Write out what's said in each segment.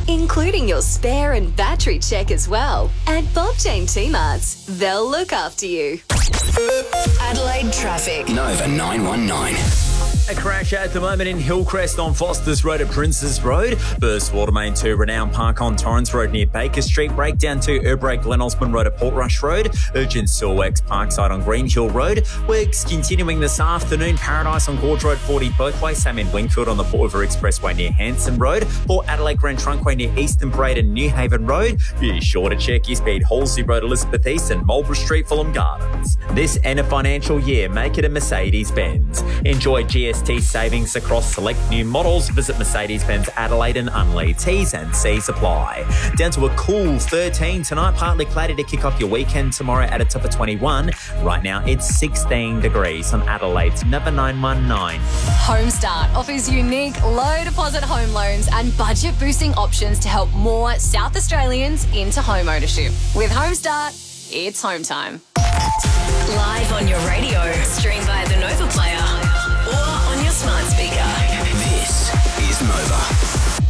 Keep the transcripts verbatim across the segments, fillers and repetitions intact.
including your spare and battery check as well. At Bob Jane T-Marts, they'll look after you. Adelaide traffic. Nova nine one nine. A crash at the moment in Hillcrest on Foster's Road at Princes Road. Burst water main to Renown Park on Torrens Road near Baker Street. Breakdown to Urbreak Glen Osmond Road at Portrush Road. Urgent Silwex Parkside on Green Hill Road. Works continuing this afternoon. Paradise on Gorge Road forty both ways. Same in Wingfield on the Port River Expressway near Hanson Road. Port Adelaide Grand Trunkway near Eastern Parade and New Haven Road. Be sure to check your speed. Halsey Road, Elizabeth East and Marlborough Street, Fulham Gardens. This end of financial year, make it a Mercedes-Benz. Enjoy G S T savings across select new models. Visit Mercedes-Benz Adelaide and Unley. T's and C's apply. Down to a cool thirteen tonight. Partly cloudy to kick off your weekend tomorrow at a top of twenty-one. Right now it's sixteen degrees on Adelaide's Nova nine one nine. Homestart offers unique low deposit home loans and budget boosting options to help more South Australians into home ownership. With Homestart, it's home time. Live on your radio, stream via the Nova Player or on your smart speaker. This is Nova.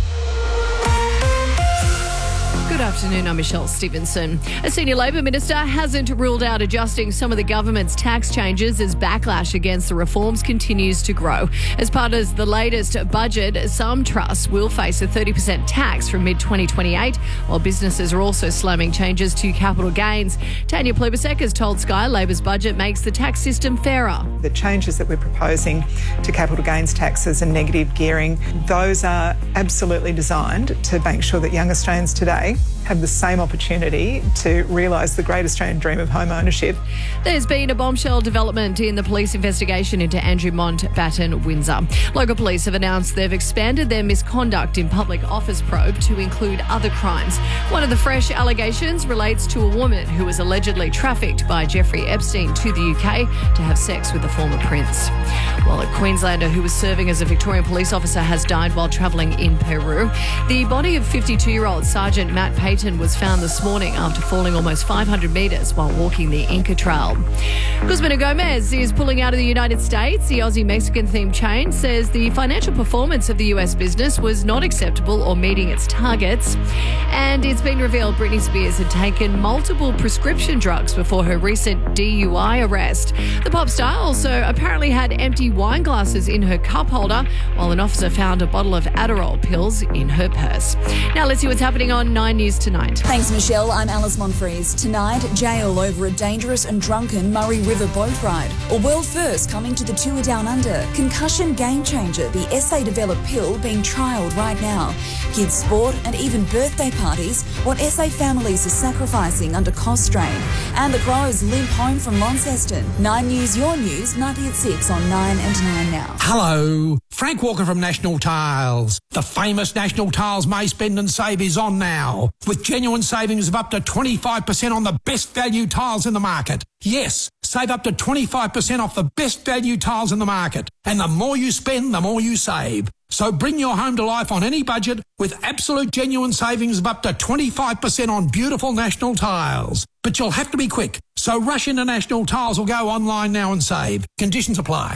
Good afternoon, I'm Michelle Stevenson. A senior Labor minister hasn't ruled out adjusting some of the government's tax changes as backlash against the reforms continues to grow. As part of the latest budget, some trusts will face a thirty percent tax from mid twenty twenty-eight, while businesses are also slamming changes to capital gains. Tanya Plibersek has told Sky Labor's budget makes the tax system fairer. The changes that we're proposing to capital gains taxes and negative gearing, those are absolutely designed to make sure that young Australians today have the same opportunity to realise the great Australian dream of home ownership. There's been a bombshell development in the police investigation into Andrew Mountbatten Windsor. Local police have announced they've expanded their misconduct in public office probe to include other crimes. One of the fresh allegations relates to a woman who was allegedly trafficked by Jeffrey Epstein to the U K to have sex with the former prince. While a Queenslander who was serving as a Victorian police officer has died while travelling in Peru, the body of fifty-two-year-old Sergeant Matt Payton was found this morning after falling almost five hundred metres while walking the Inca Trail. Guzman Gomez is pulling out of the United States. The Aussie-Mexican themed chain says the financial performance of the U S business was not acceptable or meeting its targets. And it's been revealed Britney Spears had taken multiple prescription drugs before her recent D U I arrest. The pop star also apparently had empty wine glasses in her cup holder, while an officer found a bottle of Adderall pills in her purse. Now let's see what's happening on Nine News tonight. Thanks, Michelle. I'm Alice Monfries. Tonight, jail over a dangerous and drunken Murray River boat ride. A world first coming to the tour down under. Concussion game changer, the S A developed pill being trialled right now. Kids sport and even birthday parties, what S A families are sacrificing under cost strain. And the Crows limp home from Launceston. Nine News, your news, ninety at six on nine and nine now. Hello, Frank Walker from National Tiles. The famous National Tiles May Spend and Save is on now, with genuine savings of up to twenty-five percent on the best value tiles in the market. Yes, save up to twenty-five percent off the best value tiles in the market. And the more you spend, the more you save. So bring your home to life on any budget with absolute genuine savings of up to twenty-five percent on beautiful National Tiles. But you'll have to be quick, so rush into National Tiles or go online now and save. Conditions apply.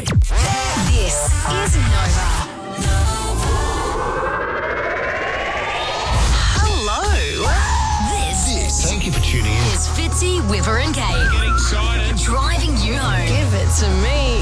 This is Nova. Thank you for tuning in. It's Fitzy, Whipper and Kate. Get excited. Driving you home. Give it to me.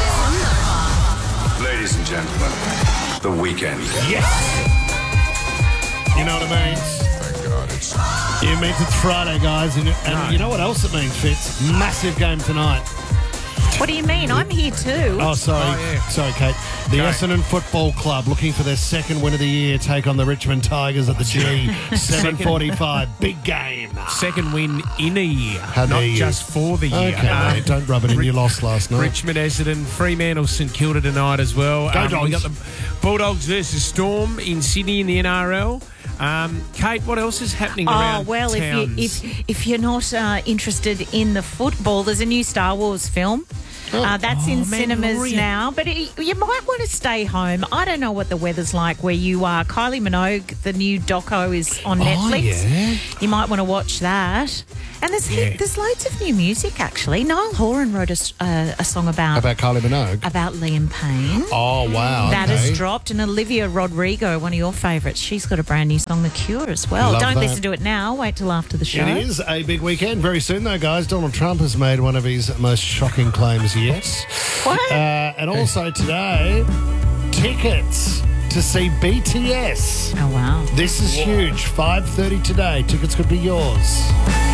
Ladies and gentlemen, the weekend. Yes! You know what it means? Thank God it's... It means it's Friday, guys. And, and No. you know what else it means, Fitz? Massive game tonight. What do you mean? I'm here too. Oh, sorry. Oh, yeah. Sorry, Kate. The Go. Essendon Football Club looking for their second win of the year, take on the Richmond Tigers at the G. seven forty-five. Big game. Second win in a year, How not dare you. just for the year. Okay, Uh, mate, don't rub it in. You lost last night. Richmond, Essendon, Fremantle, St Kilda tonight as well. Go Um, Dogs. We got the Bulldogs versus Storm in Sydney in the N R L. Um, Kate, what else is happening Oh, around well, if, you, towns? if, if you're not uh, interested in the football, there's a new Star Wars film. Uh, that's Oh, in cinemas Mandalorian. now, but it, you might want to stay home. I don't know what the weather's like where you are. Kylie Minogue, the new doco is on Netflix. Oh, yeah. You might want to watch that. And there's Yeah. there's loads of new music, actually. Niall Horan wrote a, s- uh, a song about, About Kylie Minogue. about Liam Payne. Oh, wow. That okay. has dropped. And Olivia Rodrigo, one of your favourites, she's got a brand new song, The Cure, as well. Love Don't that. listen to it now. Wait till after the show. It is a big weekend. Very soon, though, guys. Donald Trump has made one of his most shocking claims yet. What? Uh, and also today, tickets to see B T S. Oh, wow. This is huge. five thirty today. Tickets could be yours.